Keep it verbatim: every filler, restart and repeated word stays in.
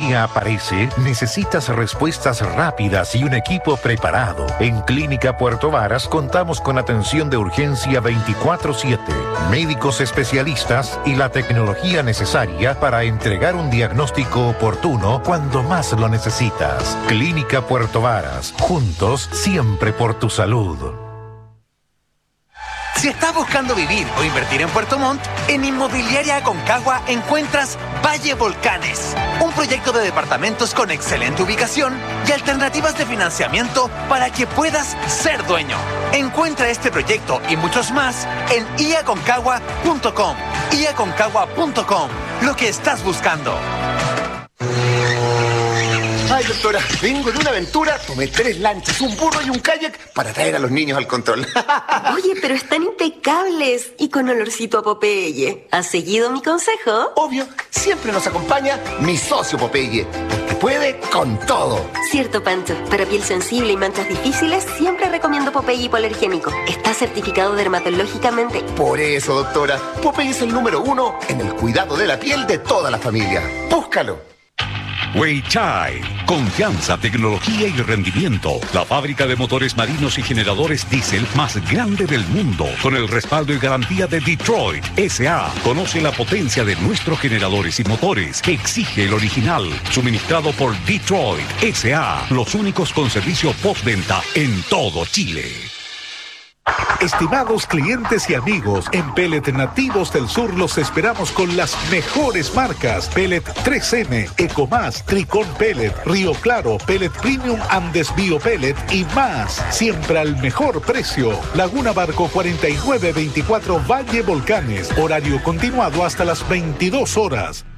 emergencia aparece, necesitas respuestas rápidas y un equipo preparado. En Clínica Puerto Varas contamos con atención de urgencia veinticuatro siete, médicos especialistas y la tecnología necesaria para entregar un diagnóstico oportuno cuando más lo necesitas. Clínica Puerto Varas, juntos siempre por tu salud. Si estás buscando vivir o invertir en Puerto Montt, en Inmobiliaria Aconcagua encuentras Valle Volcanes, un proyecto de departamentos con excelente ubicación y alternativas de financiamiento para que puedas ser dueño. Encuentra este proyecto y muchos más en i aconcagua punto com. i aconcagua punto com, lo que estás buscando. Ay, doctora, vengo de una aventura, tomé tres lanchas, un burro y un kayak para traer a los niños al control. Oye, pero están impecables y con olorcito a Popeye. ¿Has seguido mi consejo? Obvio, siempre nos acompaña mi socio Popeye, porque puede con todo. Cierto, Pancho. Para piel sensible y manchas difíciles, siempre recomiendo Popeye hipoalergénico. Está certificado dermatológicamente. Por eso, doctora, Popeye es el número uno en el cuidado de la piel de toda la familia. Búscalo. Weichai, confianza, tecnología y rendimiento. La fábrica de motores marinos y generadores diésel más grande del mundo, con el respaldo y garantía de Detroit S A. Conoce la potencia de nuestros generadores y motores. Exige el original, suministrado por Detroit S A. Los únicos con servicio postventa en todo Chile. Estimados clientes y amigos, en Pellet Nativos del Sur los esperamos con las mejores marcas: Pellet tres eme, Ecomás, Tricón Pellet, Río Claro, Pellet Premium Andes Bio Pellet y más. Siempre al mejor precio. Laguna Barco cuarenta y nueve veinticuatro Valle Volcanes. Horario continuado hasta las veintidós horas.